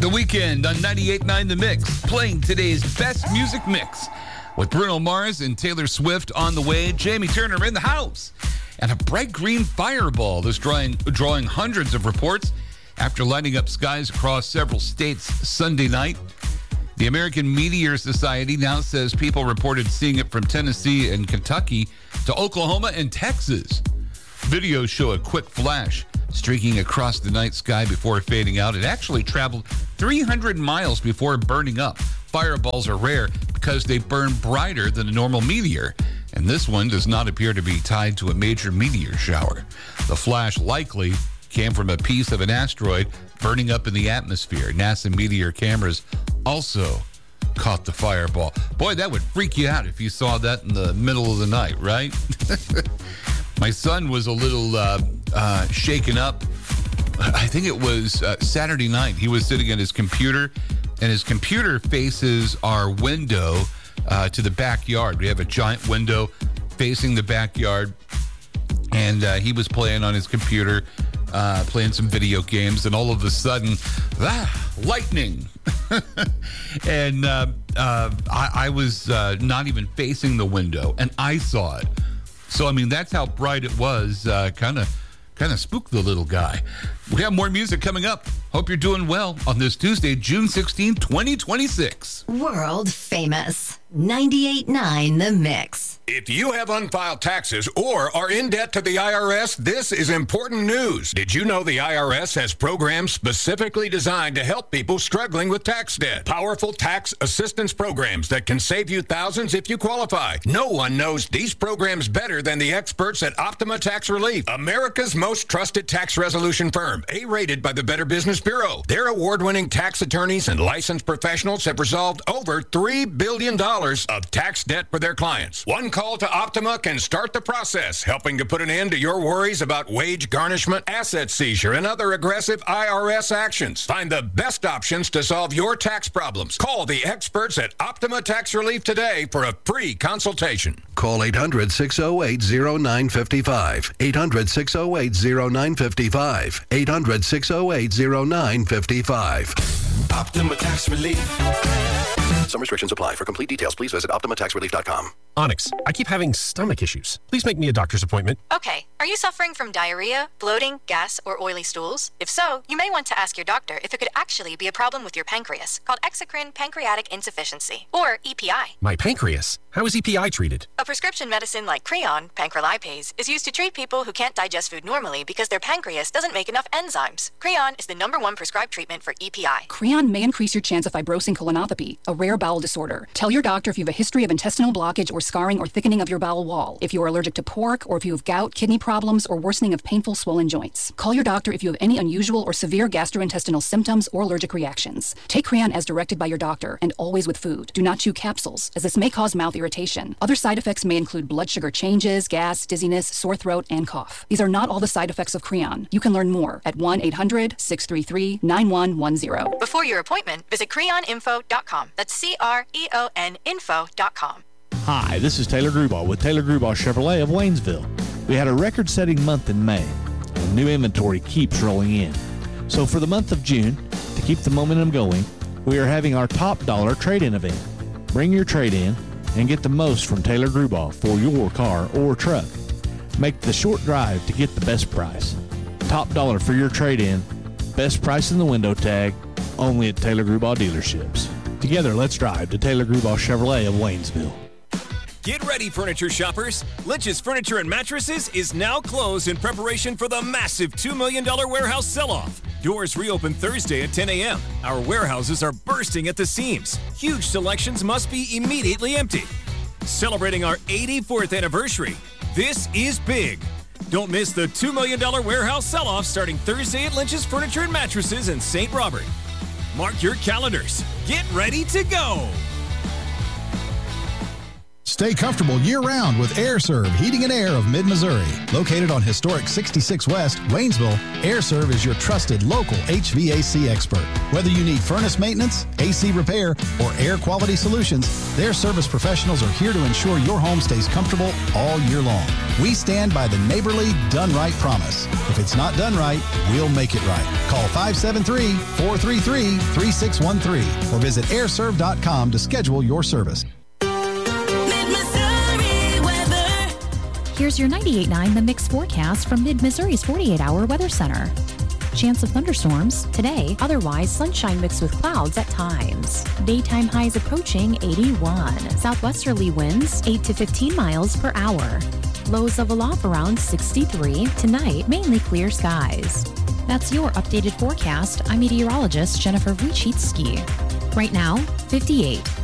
The Weeknd on 98.9 The Mix, playing today's best music mix with Bruno Mars and Taylor Swift on the way. Jamie Turner in the house. And a bright green fireball that's drawing hundreds of reports after lighting up skies across several states Sunday night. The American Meteor Society now says people reported seeing it from Tennessee and Kentucky to Oklahoma and Texas. Videos show a quick flash streaking across the night sky before fading out. It actually traveled 300 miles before burning up. Fireballs are rare because they burn brighter than a normal meteor, and this one does not appear to be tied to a major meteor shower. The flash likely came from a piece of an asteroid burning up in the atmosphere. NASA meteor cameras also caught the fireball. Boy, that would freak you out if you saw that in the middle of the night, right? My son was a little shaken up. I think it was Saturday night. He was sitting at his computer, and his computer faces our window to the backyard. We have a giant window facing the backyard, and he was playing on his computer, playing some video games, and all of a sudden, lightning. And I was not even facing the window, and I saw it. So, I mean, that's how bright it was. Kind of spooked the little guy. We have more music coming up. Hope you're doing well on this Tuesday, June 16, 2026. World famous. 98.9 The Mix. If you have unfiled taxes or are in debt to the IRS, this is important news. Did you know the IRS has programs specifically designed to help people struggling with tax debt? Powerful tax assistance programs that can save you thousands if you qualify. No one knows these programs better than the experts at Optima Tax Relief, America's most trusted tax resolution firm, A-rated by the Better Business Bureau. Their award-winning tax attorneys and licensed professionals have resolved over $3 billion of tax debt for their clients. One call to Optima can start the process, helping to put an end to your worries about wage garnishment, asset seizure, and other aggressive IRS actions. Find the best options to solve your tax problems. Call the experts at Optima Tax Relief today for a free consultation. Call 800-608-0955. 800-608-0955. 800-608-0955. Optima Tax Relief. Some restrictions apply. For complete details, please visit OptimaTaxRelief.com. Onyx, I keep having stomach issues. Please make me a doctor's appointment. Okay. Are you suffering from diarrhea, bloating, gas, or oily stools? If so, you may want to ask your doctor if it could actually be a problem with your pancreas, called exocrine pancreatic insufficiency, or EPI. My pancreas? How is EPI treated? A prescription medicine like Creon, pancrelipase, is used to treat people who can't digest food normally because their pancreas doesn't make enough enzymes. Creon is the #1 prescribed treatment for EPI. Creon may increase your chance of fibrosing colonopathy, a rare bowel disorder. Tell your doctor if you have a history of intestinal blockage or scarring or thickening of your bowel wall, if you are allergic to pork, or if you have gout, kidney problems, or worsening of painful swollen joints. Call your doctor if you have any unusual or severe gastrointestinal symptoms or allergic reactions. Take Creon as directed by your doctor, and always with food. Do not chew capsules, as this may cause mouth irritation. Other side effects may include blood sugar changes, gas, dizziness, sore throat, and cough. These are not all the side effects of Creon. You can learn more at 1-800-633-9110. Before your appointment, visit creoninfo.com. That's CREON info.com. Hi, this is Taylor Grubauer with Taylor Grubauer Chevrolet of Waynesville. We had a record-setting month in May, and new inventory keeps rolling in. So for the month of June, to keep the momentum going, we are having our top dollar trade-in event. Bring your trade-in and get the most from Taylor Grubauer for your car or truck. Make the short drive to get the best price. Top dollar for your trade-in, best price in the window tag, only at Taylor Grubauer dealerships. Together, let's drive to Taylor Grubauer Chevrolet of Waynesville. Get ready, furniture shoppers. Lynch's Furniture and Mattresses is now closed in preparation for the massive $2 million warehouse sell-off. Doors reopen Thursday at 10 a.m. Our warehouses are bursting at the seams. Huge selections must be immediately emptied. Celebrating our 84th anniversary, this is big. Don't miss the $2 million warehouse sell-off starting Thursday at Lynch's Furniture and Mattresses in St. Robert. Mark your calendars. Get ready to go. Stay comfortable year-round with AirServe Heating and Air of Mid-Missouri. Located on historic 66 West, Waynesville, AirServe is your trusted local HVAC expert. Whether you need furnace maintenance, AC repair, or air quality solutions, their service professionals are here to ensure your home stays comfortable all year long. We stand by the neighborly, done-right promise. If it's not done right, we'll make it right. Call 573-433-3613 or visit airserve.com to schedule your service. Here's your 98.9 The Mix forecast from Mid-Missouri's 48-hour weather center. Chance of thunderstorms today, otherwise sunshine mixed with clouds at times. Daytime highs approaching 81. Southwesterly winds 8 to 15 miles per hour. Lows level off around 63. Tonight, mainly clear skies. That's your updated forecast. I'm meteorologist Jennifer Wojcicki. Right now, 58.